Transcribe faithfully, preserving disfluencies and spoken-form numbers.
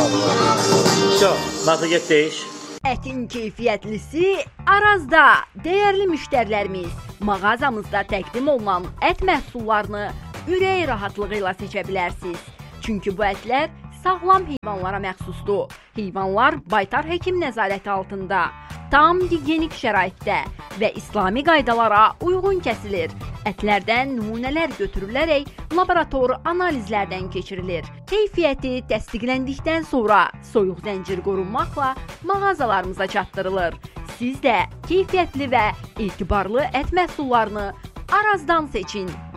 Все, nasıl getdik? Ətin keyfiyyətlisi Arazda. Dəyərli müştərilərimiz, mağazamızda təqdim olunan ət məhsullarını ürək rahatlığı ilə seçə bilərsiniz. Çünki bu ətlər sağlam heyvanlara məxsusdur. Heyvanlar baytar həkim nəzarəti altında, tam gigiyenik şəraitdə və İslami qaydalara uyğun kəsilir. Ətlərdən nümunələr götürülərək laborator analizlərdən keçirilir. Keyfiyyəti təsdiqləndikdən sonra soyuq zəncir qorunmaqla mağazalarımıza çatdırılır. Siz də keyfiyyətli və etibarlı ət məhsullarını Arazdan seçin.